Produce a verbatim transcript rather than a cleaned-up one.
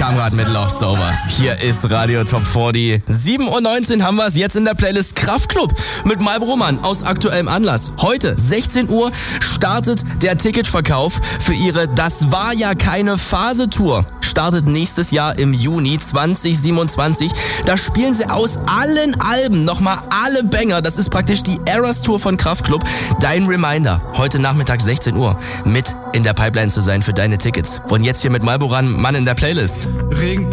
am Rad mit Love Sober. Hier ist Radio Top vierzig. sieben Uhr neunzehn haben wir es jetzt in der Playlist Kraftklub mit Marlboro Mann aus aktuellem Anlass. Heute, sechzehn Uhr, startet der Ticketverkauf für ihre Das war ja keine Phase-Tour. Startet nächstes Jahr im Juni zwanzig siebenundzwanzig. Da spielen sie aus allen Alben nochmal alle Banger. Das ist praktisch die Eras Tour von Kraftklub. Dein Reminder, heute Nachmittag sechzehn Uhr, mit in der Pipeline zu sein für deine Tickets. Und jetzt hier mit Marlboro Mann in der Playlist. Regen